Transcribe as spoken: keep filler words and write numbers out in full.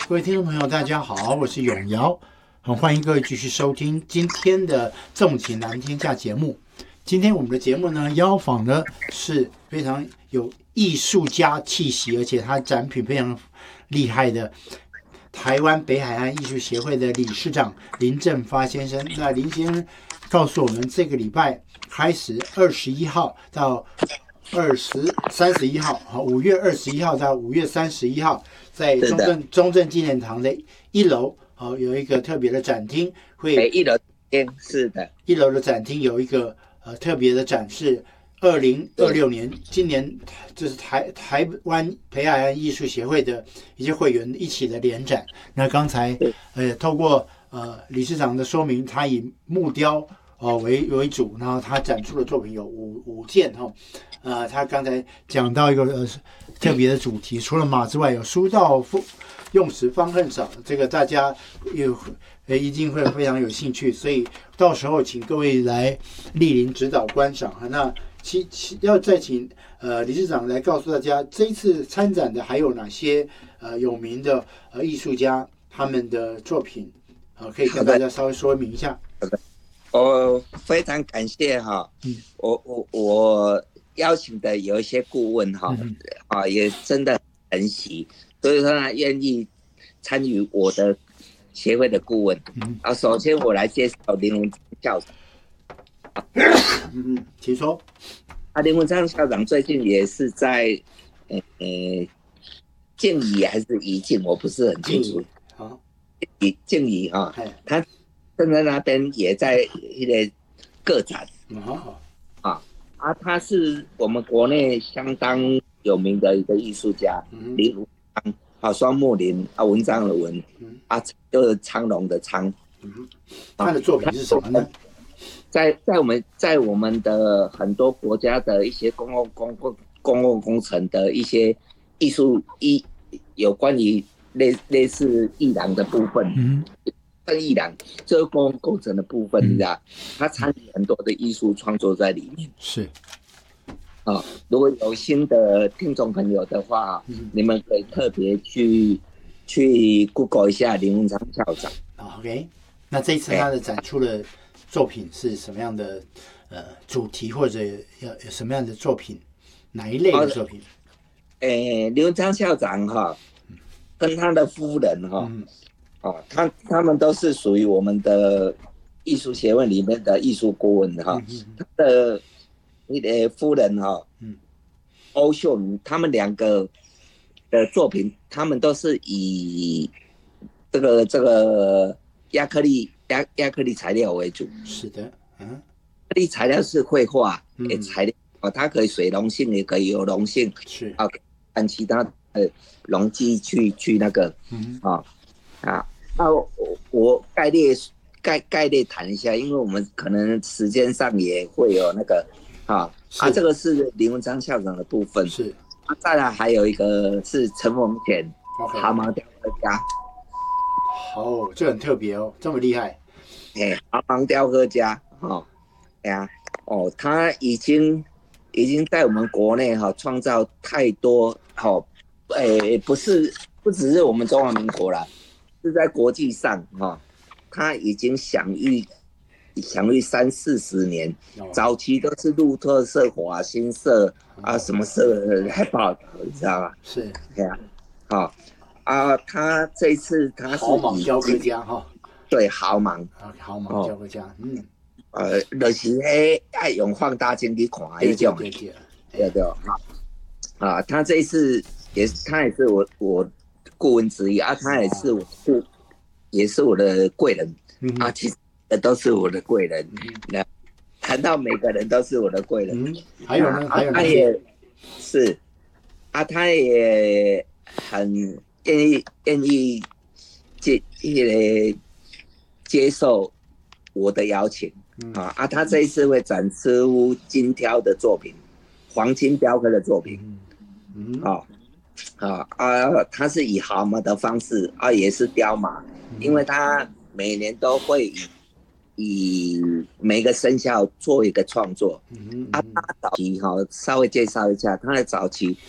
各位听众朋友，大家好，我是永尧，很欢迎各位继续收听今天的纵情南天下节目。今天我们的节目呢，邀访的是非常有艺术家气息，而且他展品非常厉害的台湾北海岸艺术协会的理事长林正发先生。那林先生告诉我们，这个礼拜开始，二十一号到二十三十一号，好，五月二十一号到五月三十一号，在中正中正纪念堂的一楼，好，有一个特别的展厅，会一楼是的， 一楼的展厅有一个呃特别的展示。二零二六年，今年这是台台湾北海岸艺术协会的一些会员一起的联展。那刚才呃透过呃理事长的说明，他以木雕哦为为主，然后他展出的作品有五五件哈。呃，他刚才讲到一个呃特别的主题，除了马之外，有书到用时方恨少，这个大家有呃一定会非常有兴趣，所以到时候请各位来莅临指导观赏哈。那其其要再请呃理事长来告诉大家，这一次参展的还有哪些呃有名的呃艺术家他们的作品，呃可以跟大家稍微说明一下。 我非常感谢哈，嗯、我我我邀请的有一些顾问哈，嗯、啊也真的很喜，所以说呢愿意参与我的协会的顾问。嗯、啊，首先我来介绍林文昌校长。 嗯，请说。 啊，林文昌校长最近也是在，呃，静宜还是宜静，我不是很清楚。好，静静宜哈，他正在那边也在一个个展。哦。啊啊，他是我们国内相当有名的一个艺术家，嗯、林文昌啊，双木林啊，文章的文，嗯、啊，就是昌隆的昌。 嗯，他的作品是什么呢？ 在在我们在我们的很多国家的一些公共公共公共工程的一些艺术艺有关于类类似艺廊的部分，嗯，艺廊就是公共工程的部分，你知道，他参与很多的艺术创作在里面。 是， 啊、哦，如果有新的听众朋友的话，嗯、你们可以特别去去 Google 一下林文昌校长。 OK， 那这一次他的展出了。作品是什么样的呃主题，或者要有什么样的作品，哪一类的作品？ 诶、哦，林文昌校长哈，跟他的夫人哈，嗯、哦，他他们都是属于我们的艺术协会里面的艺术顾问哈。嗯嗯、他的那个夫人哈，嗯，欧秀敏，他们两个的作品，他们都是以这个这个亚克力。亚亚克力材料为主， 是的，嗯，亚克力材料是绘画的材料，嗯、它可以水溶性，也可以有溶性， 是啊，按其他的溶剂去去那个，嗯啊啊，那我我概略概概略谈一下，因为我们可能时间上也会有那个，啊啊，这个是林文昌校长的部分， 是， 啊，再来还有一个是陈逢田，蛤蟆雕刻家。 哦，这很特别哦，这么厉害。 哎，蛤蟆雕刻家，哦，哎呀，哦，他已经已经在我们国内哈、哦、创造太多，好、哦，哎，不是不只是我们中华民国啦，是在国际上哈、哦，他已经享誉享誉三四十年，哦、早期都是路特社、华新社、哦、啊什么社来报道，你知道吗？ 是， 对啊，好、哦。啊，他这一次他是豪蟒雕刻家哈， 对，豪蟒啊，豪蟒雕刻家，哦、嗯， 呃，就是迄爱用放大镜去看迄种， 对对对对，啊，他这一次也是，他也是我我顾问之一啊，他也是我顾，哦、也是我的贵人、嗯、啊，其实都是我的贵人，那、嗯、谈到每个人都是我的贵人， 嗯，还有呢，还有呢， 他也是，啊，他也很。愿意愿意接呃接受我的邀请、嗯、啊啊！他这一次会展出金雕的作品，黄金雕刻的作品，嗯嗯、啊啊啊！他是以蛤蟆的方式啊，也是雕马，嗯、因为他每年都会以以每个生肖做一个创作。嗯嗯、啊，他早期哈、哦，稍微介绍一下他的早期。